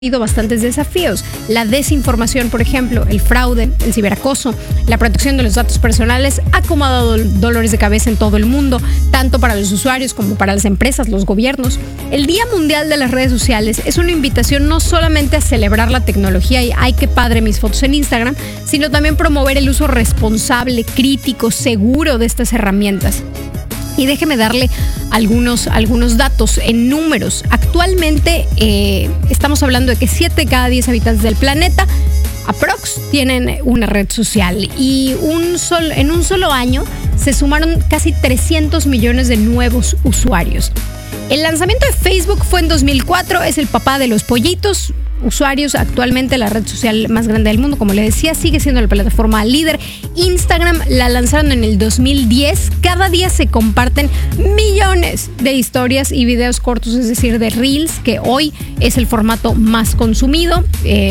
bastantes desafíos. La desinformación, por ejemplo, el fraude, el ciberacoso, la protección de los datos personales ha acomodado dolores de cabeza en todo el mundo, tanto para los usuarios como para las empresas, los gobiernos. El Día Mundial de las Redes Sociales es una invitación no solamente a celebrar la tecnología y ¡ay, qué padre mis fotos en Instagram!, sino también promover el uso responsable, crítico, seguro de estas herramientas. Y déjeme darle algunos datos en números. Actualmente estamos hablando de que 7 de cada 10 habitantes del planeta, aprox, tienen una red social. Y en un solo año se sumaron casi 300 millones de nuevos usuarios. El lanzamiento de Facebook fue en 2004, es el papá de los pollitos. Usuarios, actualmente la red social más grande del mundo, como le decía, sigue siendo la plataforma líder. Instagram la lanzaron en el 2010. Cada día se comparten millones de historias y videos cortos, es decir, de Reels, que hoy es el formato más consumido,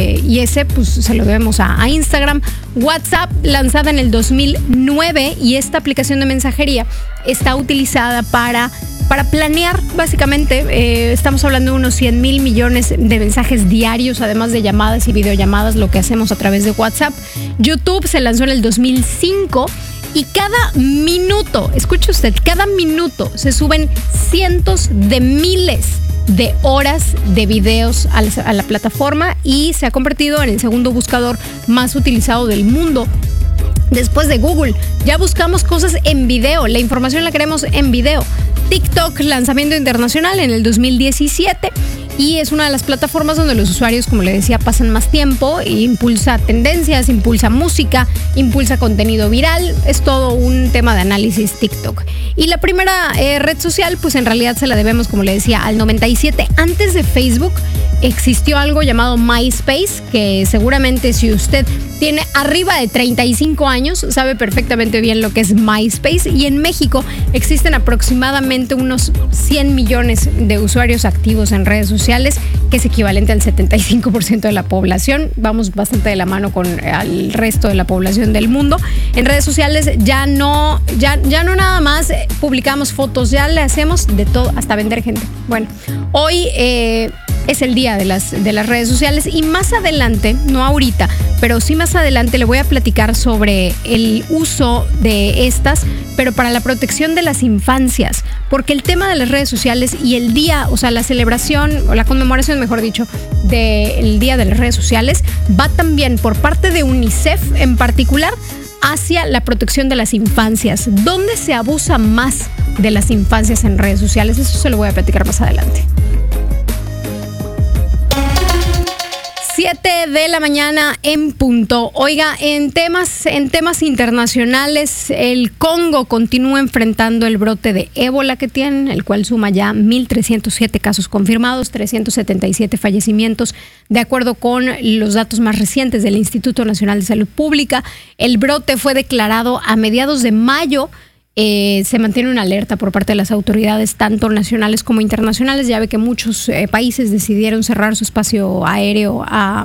y ese pues se lo debemos a Instagram. WhatsApp, lanzada en el 2009, y esta aplicación de mensajería está utilizada para planear, básicamente. Estamos hablando de unos 100,000 millones de mensajes diarios, además de llamadas y videollamadas, lo que hacemos a través de WhatsApp. YouTube se lanzó en el 2005 y cada minuto, escuche usted, cada minuto se suben cientos de miles de horas de videos a la plataforma y se ha convertido en el segundo buscador más utilizado del mundo. Después de Google, ya buscamos cosas en video, la información la queremos en video. TikTok, lanzamiento internacional en el 2017, y es una de las plataformas donde los usuarios, como le decía, pasan más tiempo, e impulsa tendencias, impulsa música, impulsa contenido viral. Es todo un tema de análisis TikTok. Y la primera red social, pues en realidad se la debemos, como le decía, al 97. Antes de Facebook existió algo llamado MySpace, que seguramente si usted tiene arriba de 35 años, sabe perfectamente bien lo que es MySpace. Y en México existen aproximadamente unos 100 millones de usuarios activos en redes sociales, que es equivalente al 75% de la población. Vamos bastante de la mano con el resto de la población del mundo. En redes sociales ya no nada más publicamos fotos, ya le hacemos de todo, hasta vender gente. Bueno, hoy es el día de las redes sociales, y más adelante, no ahorita, pero sí más adelante le voy a platicar sobre el uso de estas, pero para la protección de las infancias, porque el tema de las redes sociales y el día, o sea, la celebración o la conmemoración, mejor dicho, del día de las redes sociales va también por parte de UNICEF en particular hacia la protección de las infancias. ¿Dónde se abusa más de las infancias en redes sociales? Eso se lo voy a platicar más adelante. 7 de la mañana en punto. Oiga, en temas internacionales, el Congo continúa enfrentando el brote de ébola que tienen, el cual suma ya 1,307 casos confirmados, 377 fallecimientos, de acuerdo con los datos más recientes del Instituto Nacional de Salud Pública. El brote fue declarado a mediados de mayo. Se mantiene una alerta por parte de las autoridades, tanto nacionales como internacionales. Ya ve que muchos países decidieron cerrar su espacio aéreo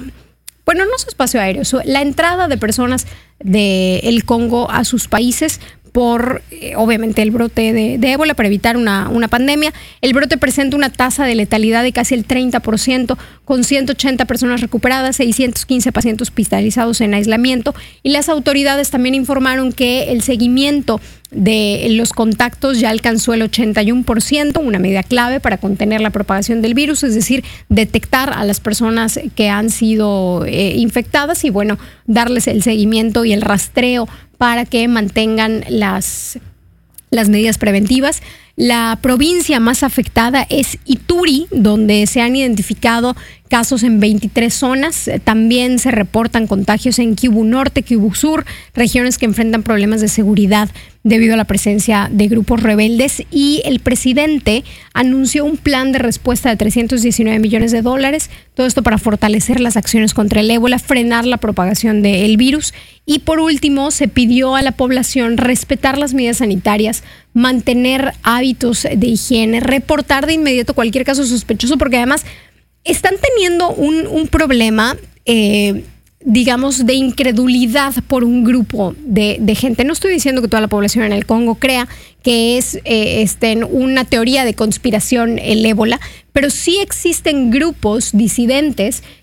la entrada de personas del Congo a sus países por, obviamente, el brote de ébola, para evitar una pandemia. El brote presenta una tasa de letalidad de casi el 30%, con 180 personas recuperadas, 615 pacientes hospitalizados en aislamiento, y las autoridades también informaron que el seguimiento de los contactos ya alcanzó el 81%, una medida clave para contener la propagación del virus, es decir, detectar a las personas que han sido infectadas y, bueno, darles el seguimiento y el rastreo para que mantengan las medidas preventivas. La provincia más afectada es Ituri, donde se han identificado casos en 23 zonas. También se reportan contagios en Kivu Norte, Kivu Sur, regiones que enfrentan problemas de seguridad debido a la presencia de grupos rebeldes. Y el presidente anunció un plan de respuesta de $319 millones. Todo esto para fortalecer las acciones contra el ébola, frenar la propagación del virus. Y por último, se pidió a la población respetar las medidas sanitarias, mantener hábitos de higiene, reportar de inmediato cualquier caso sospechoso, porque además están teniendo un problema, digamos, de incredulidad por un grupo de gente. No estoy diciendo que toda la población en el Congo crea que es una teoría de conspiración el ébola, pero sí existen grupos disidentes